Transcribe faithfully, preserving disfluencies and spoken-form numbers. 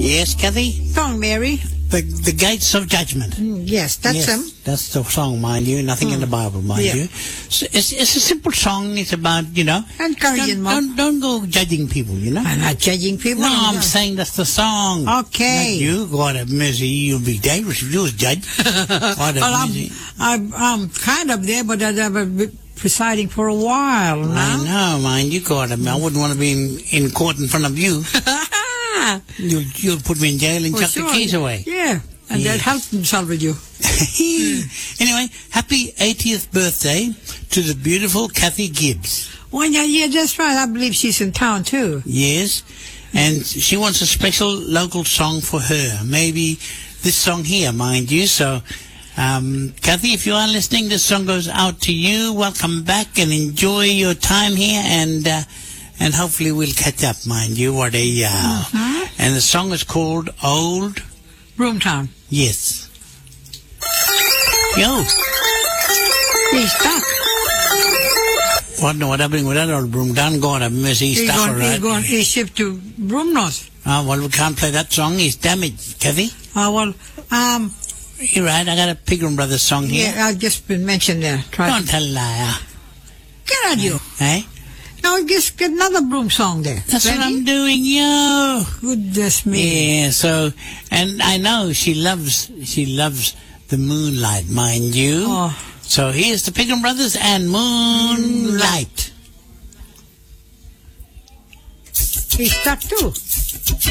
Yes, Kathy? Song, Mary. The the Gates of Judgment. Mm, yes, that's yes, him. That's the song, mind you. Nothing Mm. in the Bible, mind Yeah. you. So it's, it's a simple song. It's about, you know... Encouraging, don't, Mom. don't, don't go judging people, you know? I'm not judging people. No, I'm saying that's the song. Okay. Not you, God have mercy. You'll be dangerous if you was judge. God have Well, I'm, mercy. I'm, I'm kind of there, but I've been presiding for a while now. I know, mind you, God. I, mean, I wouldn't want to be in, in court in front of you. You'll, you'll put me in jail and For chuck sure. the keys away. Yeah, and Yeah. they'll help themselves with you. Anyway, happy eightieth birthday to the beautiful Kathy Gibbs. Well, yeah, yeah, that's right. I believe she's in town, too. Yes, and she wants a special local song for her. Maybe this song here, mind you. So, um, Kathy, if you are listening, this song goes out to you. Welcome back and enjoy your time here, and uh, and hopefully we'll catch up, mind you. What a uh, Mhm. and the song is called Old. Broomtown. Yes. Yo, He's stuck. what what happening with that old broom? Down, God have mercy, he's He's stuck, all going, right. he's going, he's shipped to Broomnos. Ah, well, we can't play that song. He's damaged, Kathy. Oh, well, um, You're right. I got a Pilgrim Brothers song here. yeah, I've just been mentioned there. Try Don't tell a liar. Get out of you. Eh? Now, just get another Broom song there. That's what Ready? I'm doing, yo. Goodness me. Yeah, so, and I know she loves, she loves the moonlight, mind you. Oh. So here's the Pilgrim Brothers and Moonlight. He's stuck too.